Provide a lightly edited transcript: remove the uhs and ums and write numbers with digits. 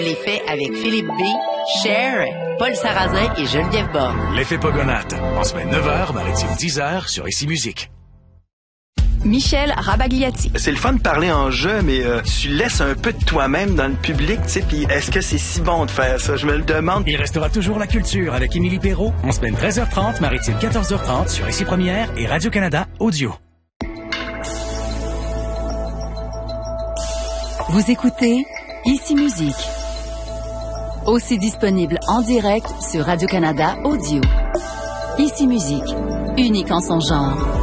L'effet avec Philippe B, Cher, Paul Sarrazin et Geneviève Borne. L'effet Pogonate, en semaine 9h, maritime 10h, sur Ici Musique. Michel Rabagliati. C'est le fun de parler en jeu, mais tu laisses un peu de toi-même dans le public, tu sais, puis est-ce que c'est si bon de faire ça? Je me le demande. Il restera toujours la culture avec Émilie Perrault, en semaine 13h30, maritime 14h30, sur Ici Première et Radio-Canada Audio. Vous écoutez Ici Musique. Aussi disponible en direct sur Radio-Canada Audio. Ici Musique, unique en son genre.